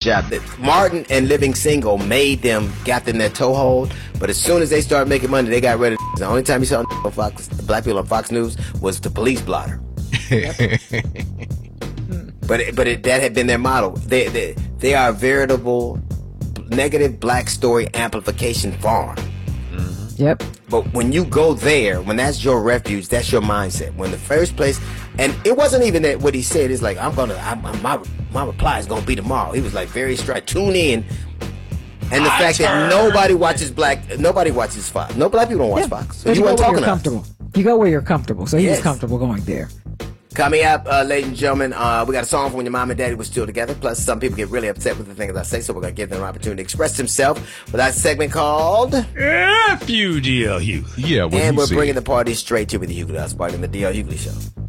job. Martin and Living Single got them their toehold, but as soon as they started making money, they got rid of the only time you saw on Fox, black people on Fox News was the police blotter. But that had been their model. They are a veritable negative black story amplification farm. Yep. But when you go there, when that's your refuge, that's your mindset. When the first place, and it wasn't even that what he said is like, my reply is gonna be tomorrow. He was like very straight. Tune in. And the fact that nobody watches Fox. No black people don't watch Fox. So you weren't talking comfortable. You go where you're comfortable. So he was comfortable going there. Coming up, ladies and gentlemen, we got a song for when your mom and daddy were still together. Plus, some people get really upset with the things I say, so we're going to give them an opportunity to express themselves with that segment called F you, D.L. Hughley. Yeah, and we're bringing the party straight to you with the Hughley. That's part of the D.L. Hughley Show.